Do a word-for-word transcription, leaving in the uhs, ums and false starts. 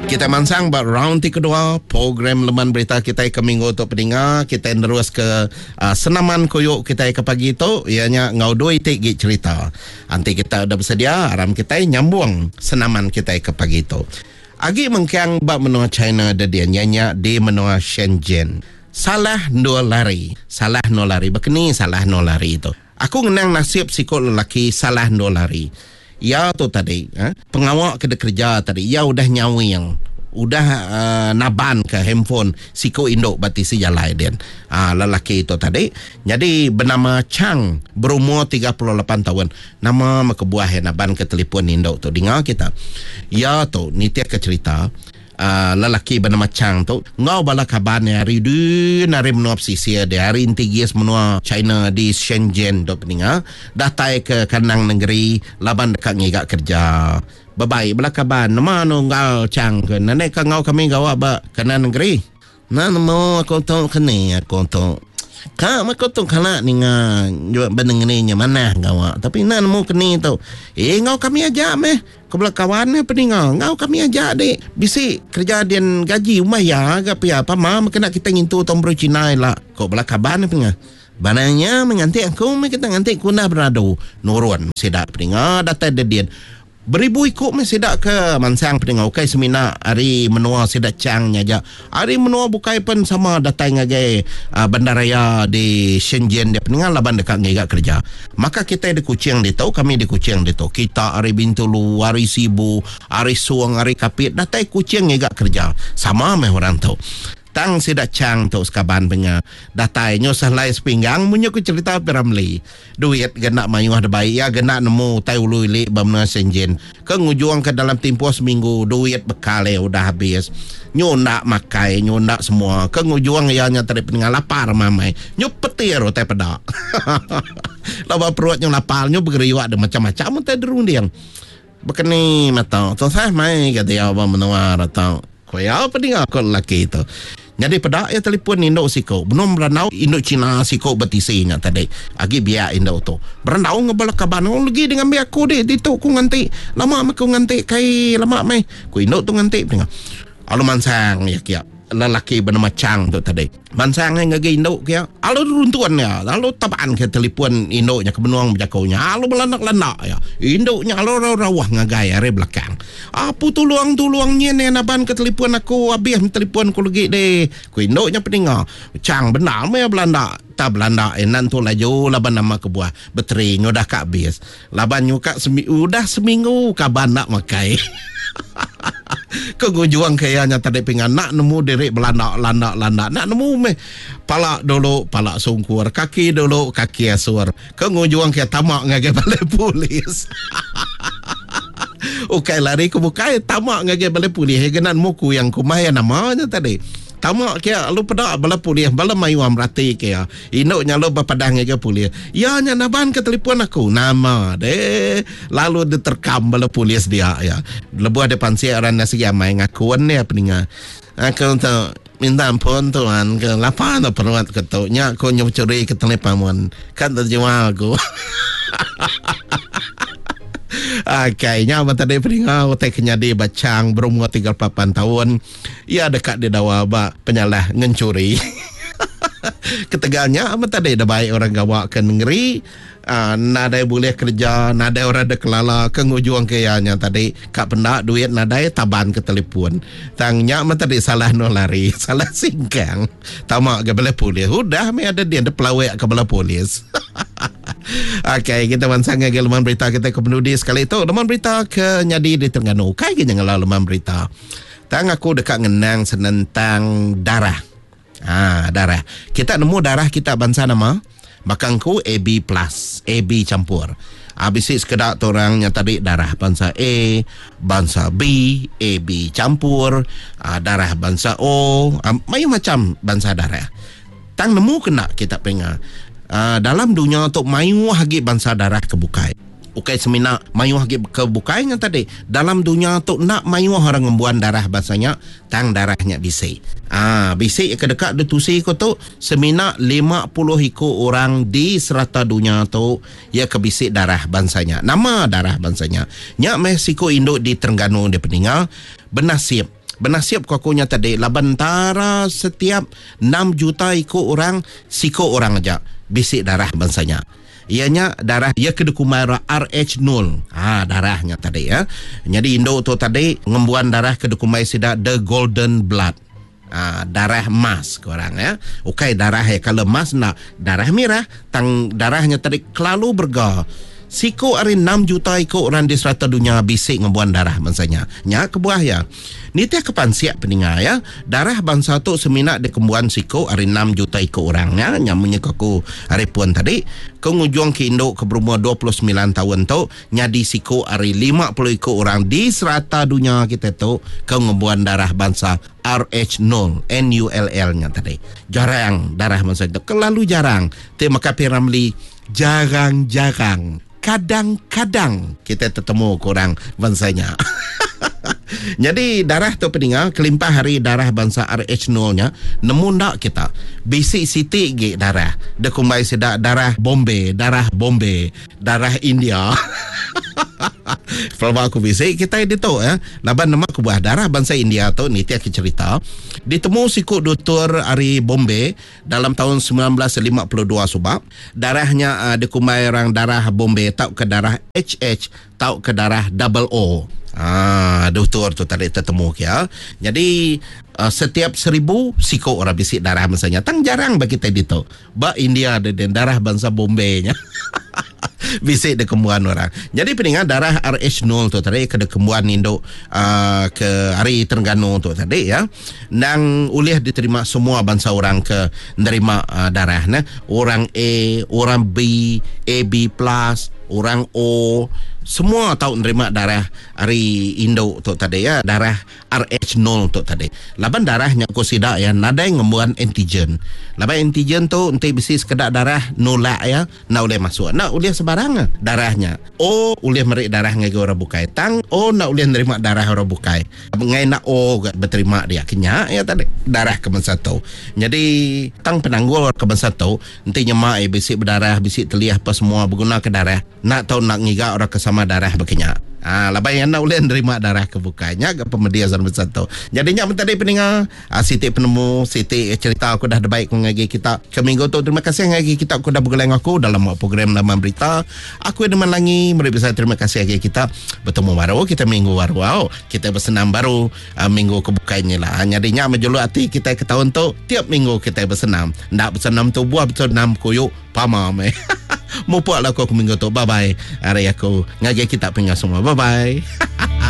Kita mansang buat round ti kedua program Leman Berita kita ke minggu tu pendengar. Kita terus ke uh, senaman koyok kita ke pagi tu, ianya ngaudoi tik gig cerita. Nanti kita udah bersedia, aram kita nyambung senaman kita ke pagi tu. Agi mengkiang bab menua China ada dia nyanya di menua Shenzhen. Salah no lari, salah no lari, bekeni salah no lari itu. Aku ngenang nasib sikot lelaki salah no lari. Ya tu tadi, ha? Pengawak kena kerja tadi, ya udah nyawi yang udah uh, naban ke handphone siko induk bati si jalai dia. Ah, lelaki itu tadi. Jadi bernama Chang, berumur tiga puluh lapan tahun. Nama mekebuah yang naban ke telefon induk tu. Dengar kita. Ya tu, ni tiap ke cerita. Uh, lelaki bernama Chang tu ngau bala kabar ni hari du nari menua pesisir di hari intigis menua China di Shenzhen tu peninga datai ke kanang negeri laban dekat ngigak kerja babai bala kabar nama no ngau Chang ke nane ka ngau kami gawa ba kanang negeri na namo aku tu kene aku tu ka mako tu kala ninga jo beneng ni nya mana gawa tapi na namo kene tu eh ngau kami aja meh kebelah kawan ni peninga ngau kami aja dek bisi kerja dian gaji umah ya agak pia apa ma kena kita ngintu tombro Cina lah kau belah kaban ni peninga bananya menganti aku kita nganti kuna berado nurun sedak peninga data dedian beribu ikut mesti sedak ke mansang peninga ukai semina hari menua sedak cangnya aja hari menua bukai pun sama datang ngagai uh, bandaraya di Shenzhen dia peninga laban dekat ngigak kerja maka kita di Kuching di tahu kami di Kuching di tahu kita hari Bintulu hari Sibu hari Suang hari Kapit datang Kuching ngigak kerja sama meh orang tahu tang sedak cang tu sekaban punya datai nyo sahlai sepinggang munyo ku cerita Piramli duit genak mayu ada baik ya genak nemu tai ulu ilik bamna Shenzhen ke ngujuang ke dalam tempoh seminggu duit bekal udah habis nyo nak makai nyo nak semua ke ngujuang ya nya tadi peningal lapar mamai nyo petir tai pedak laba perut nyo lapar nyo bergeriwak ada macam-macam tai derundiang bekeni mata tu saya mai kata ya ba menawar atau koya peningal kau lelaki itu. Jadi pedak ya telefon induk siko. Belum beranau induk Cina siko betisinya tadi. Agi biak induk tu. Beranau ngebala kaban. Oh lagi dengan biak aku dek. Dituk ku nganti. Lama aku nganti kai lama mai. Ku induk tu nganti. Alu mansang ya kia. Lelaki bernama Chang tu tadi. Mansang yang ngagi induk kia. Alu runtuan ya. Alu tabaan ke telefon induknya ke benuang berjakaunya. Alu melanak-lanak ya. Induknya alu rawah ngagai hari belakang. Apa tuluang-tuluangnya ni naban ke telefon aku. Habis telefon aku lagi deh. Ku induknya peninga. Chang benar ya Belanda. Tak Belanda. Enan tu laju laban nama kebuah. Beteri nyudah kak habis. Laban nyukak seminggu. Udah seminggu kaban nak makai. Kegujuang kayaknya tadi pengen nak nemu diri Belanda landa landa nak nemu meh palak dulu palak sungkur kaki dulu kaki asur kegujuang kayak tamak ngagai balai polis. Ukai lari ke bukai tamak ngagai balai polis hegenan muku yang kumaya namanya tadi tamak kia lu pedak bala polis bala mayu amrati kia induknya lu bapadang ngagai polis ya nya naban ke telefon aku nama deh lalu diterkam bala polis dia ya lebuh ada pansi orang nasi amai ngakuan ni peninga aku tu minta ampun tuan ke lapan tu perawat ketuknya aku nyucuri ke telepamuan kan terjemah aku. Ah, kayaknya apa tadi peringau teh kenyadi bacang berumur tiga puluh lapan tahun. Ia dekat di dawa ba penyalah ngencuri. Ketegalnya apa tadi dah baik orang gawa ke negeri. Uh, nadai boleh kerja, nadai orang ada kelala kengujuang kayanya tadi kak pendak duit nadai taban ke telefon. Tangnya apa tadi salah no lari, salah singkang. Tamak ke bala polis. Udah me ada dia ada pelawak ke bala polis. Okey, kita mansang ke Leman Berita kita ke penudi sekali itu. Leman Berita ke nyadi di Terengganu. Kai ke jangan Leman Berita. Tang aku dekat ngenang senentang darah. Ah, darah. Kita nemu darah kita bangsa nama makangku A B plus, A B campur. Habis itu sekedar orangnya tadi darah bangsa A, bangsa B, A B campur, uh, darah bangsa O, uh, macam-macam bangsa darah. Tang nemu kena kita pengen. Uh, dalam dunia tu mayu hagi bangsa darah kebukai. Ukai semina mayu hagi kebukainya tadi. Dalam dunia tu nak mayu orang ngembuan darah bahasanya tang darahnya bisi. Ah, bisi ke dekat de tusi ko tu semina lima puluh iko orang di serata dunia tu ya ke bisi darah bangsanya. Nama darah bangsanya. Nya Mexico induk di Terengganu di peninggal bernasib Benasiap kakunya tadi labantara setiap enam juta ikut orang siko orang aja bisik darah bansanya. Ianya darah ia kedukumara R H nol. Ha, darahnya tadi ya. Jadi Indo tu tadi ngembuan darah kedukumai sida the golden blood. Ah, darah emas korang ya. Okey, darah ya kalau emas nak darah merah, tang darahnya tadi kelalu berga. Siko hari enam juta ikut orang di serata dunia bisik ngebuan darah bansanya. Nya kebuah ya. Ni tiap kepan siap peninggal ya. Darah bangsa tu seminat di kembuan siko hari enam juta ikut orangnya. Nyamunya kaku hari puan tadi. Kau ngujung ke Indo ke berumur dua puluh sembilan tahun tu. Nyadi siko hari lima puluh ikut orang di serata dunia kita tu. Kau ngebuan darah bangsa R H nol. N U L L nya tadi. Jarang darah bangsa itu. Kelalu jarang. Terima kasih Ramli. Jarang-jarang. Kadang-kadang kita tertemu kurang bansanya. Jadi darah tu peninggal kelimpah hari darah bangsa R H nol nya nemu ndak kita basic siti ge darah dekumbai sedak darah Bombay, darah Bombay, darah India. Kalau aku basic kita itu tu ya. Laban nama kebuah darah bangsa India tu ni tiap cerita. Ditemu siku doktor hari Bombay dalam tahun sembilan belas lima puluh dua sebab darahnya uh, dekumbai orang darah Bombay tau ke darah H H tau ke darah double O. Ah, doktor tu tadi tertemu ya. Jadi uh, setiap seribu siko orang bisik darah misalnya. Tang jarang bagi tadi tu. Ba India ada darah bangsa Bombay nya. Bisik de kembuan orang. Jadi peningat darah R H nol tu tadi ke de kembuan Indo uh, ke hari Terengganu tu tadi ya. Nang ulih diterima semua bangsa orang ke nerima uh, darah nah. Orang A, orang B, A B plus, orang O, semua tahu nerima darah hari Indo tu tadi ya, darah R H nol tu tadi. Laban darahnya ko sida ya nadai ngembuan antigen. Laban antigen tu ente bisi sekedar darah nolak ya, na boleh masuk. Na boleh sebarang darahnya. O boleh merik darah ngai orang bukai. Tang O na boleh nerima darah orang bukai. Ngai na O berterima dia kenya ya tadi darah kemen satu. Jadi tang penanggul kemen satu ente nyemak eh bisi berdarah, bisi teliah apa semua berguna ke darah. Nak tahu nak ngiga orang kesama darah berkenyak. Ah, labai yang nak boleh nerima darah kebukanya ke pemedia zaman satu. Jadinya tadi peningal ah, Siti penemu Siti cerita aku dah baik ngagi kita ke minggu tu. Terima kasih ngagi kita aku dah bergeleng aku dalam program Laman Berita. Aku yang melangi mari bisa terima kasih ngagi kita bertemu baru kita minggu baru. Wow, kita bersenam baru ah, minggu kebukanya lah. Jadinya menjulu hati kita ke tahun tu tiap minggu kita bersenam. Ndak bersenam tu buah bersenam kuyuk pamam eh. Mupuak lah aku minggu tu. Bye bye. Hari aku ngagi kita punya semua. Bye bye.